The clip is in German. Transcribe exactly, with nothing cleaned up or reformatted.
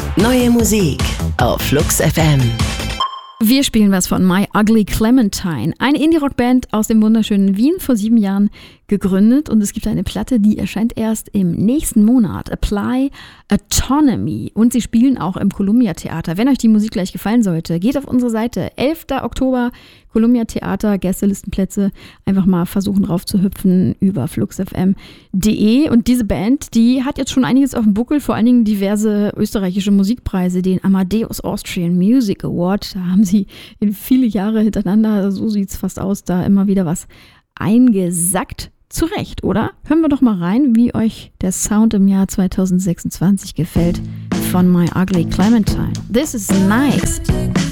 Neue Musik auf Flux F M. Wir spielen was von My Ugly Clementine, eine Indie-Rock-Band aus dem wunderschönen Wien, vor sieben Jahren gegründet, und es gibt eine Platte, die erscheint erst im nächsten Monat, Apply Autonomy, und sie spielen auch im Columbia Theater. Wenn euch die Musik gleich gefallen sollte, geht auf unsere Seite, elfter Oktober, Columbia Theater, Gästelistenplätze, einfach mal versuchen raufzuhüpfen über fluxfm punkt de. Und diese Band, die hat jetzt schon einiges auf dem Buckel, vor allen Dingen diverse österreichische Musikpreise, den Amadeus Austrian Music Award, da haben sie in viele Jahre hintereinander, so sieht's fast aus, da immer wieder was eingesackt. Zu Recht, oder? Hören wir doch mal rein, wie euch der Sound im Jahr zwanzig sechsundzwanzig gefällt von My Ugly Clementine. This is nice.